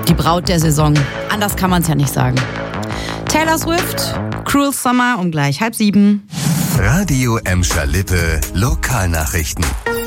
Die Braut der Saison. Anders kann man es ja nicht sagen. Taylor Swift, Cruel Summer um gleich 6:30. Radio Emscher Lippe, Lokalnachrichten.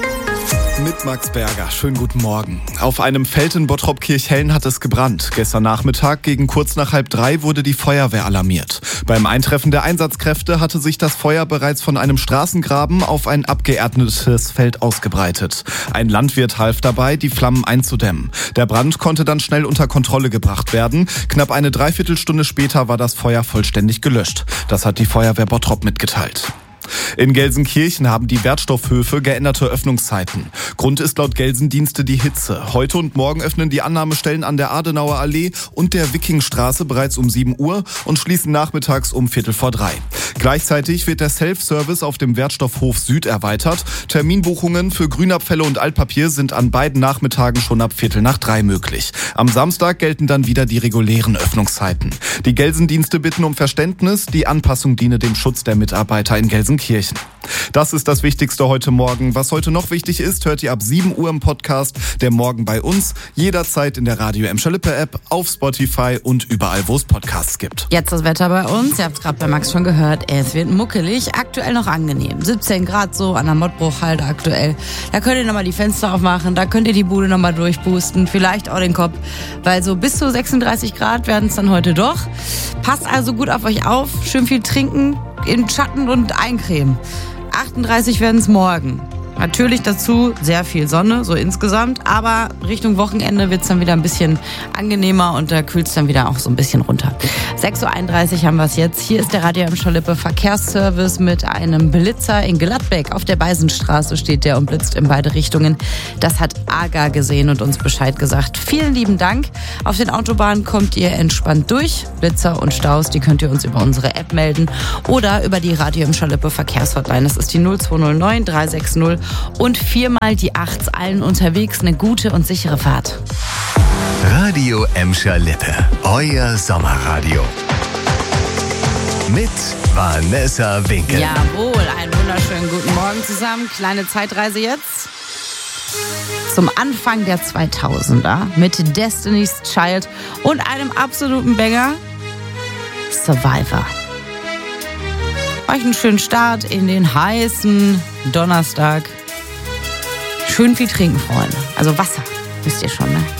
Mit Max Berger. Schönen guten Morgen. Auf einem Feld in Bottrop-Kirchhellen hat es gebrannt. Gestern Nachmittag gegen kurz nach 2:30 wurde die Feuerwehr alarmiert. Beim Eintreffen der Einsatzkräfte hatte sich das Feuer bereits von einem Straßengraben auf ein abgeerdnetes Feld ausgebreitet. Ein Landwirt half dabei, die Flammen einzudämmen. Der Brand konnte dann schnell unter Kontrolle gebracht werden. Knapp eine Dreiviertelstunde später war das Feuer vollständig gelöscht. Das hat die Feuerwehr Bottrop mitgeteilt. In Gelsenkirchen haben die Wertstoffhöfe geänderte Öffnungszeiten. Grund ist laut Gelsendienste die Hitze. Heute und morgen öffnen die Annahmestellen an der Adenauer Allee und der Wikingstraße bereits um 7 Uhr und schließen nachmittags um 2:45. Gleichzeitig wird der Self-Service auf dem Wertstoffhof Süd erweitert. Terminbuchungen für Grünabfälle und Altpapier sind an beiden Nachmittagen schon ab 2:45 möglich. Am Samstag gelten dann wieder die regulären Öffnungszeiten. Die Gelsendienste bitten um Verständnis. Die Anpassung diene dem Schutz der Mitarbeiter in Gelsenkirchen. Das ist das Wichtigste heute Morgen. Was heute noch wichtig ist, hört ihr ab 7 Uhr im Podcast Der Morgen bei uns. Jederzeit in der Radio Emscher Lippe App, auf Spotify und überall, wo es Podcasts gibt. Jetzt das Wetter bei uns. Ihr habt es gerade bei Max schon gehört. Es wird muckelig, aktuell noch angenehm. 17 Grad so an der Mottbruchhalde aktuell. Da könnt ihr nochmal die Fenster aufmachen, da könnt ihr die Bude nochmal durchpusten, vielleicht auch den Kopf. Weil so bis zu 36 Grad werden es dann heute doch. Passt also gut auf euch auf, schön viel trinken, in Schatten und eincremen. 38 werden es morgen. Natürlich dazu sehr viel Sonne, so insgesamt, aber Richtung Wochenende wird es dann wieder ein bisschen angenehmer und da kühlt es dann wieder auch so ein bisschen runter. 6:31 Uhr haben wir es jetzt. Hier ist der Radio Emscher Lippe Verkehrsservice mit einem Blitzer in Gladbeck. Auf der Beisenstraße steht der und blitzt in beide Richtungen. Das hat AGA gesehen und uns Bescheid gesagt. Vielen lieben Dank. Auf den Autobahnen kommt ihr entspannt durch. Blitzer und Staus, die könnt ihr uns über unsere App melden oder über die Radio Emscher Lippe Verkehrshotline. Das ist die 0209 360 und 4x die 8. Allen unterwegs eine gute und sichere Fahrt. Radio Emscher Lippe, euer Sommerradio. Mit Vanessa Winkel. Jawohl, einen wunderschönen guten Morgen zusammen. Kleine Zeitreise jetzt zum Anfang der 2000er mit Destiny's Child und einem absoluten Banger, Survivor. Euch einen schönen Start in den heißen Donnerstag. Schön viel trinken, Freunde. Also Wasser, wisst ihr schon, ne?